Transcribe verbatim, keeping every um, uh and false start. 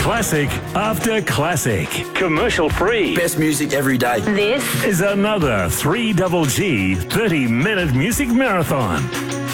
Classic after classic. Commercial free. Best music every day. This is another three Double G thirty minute music marathon.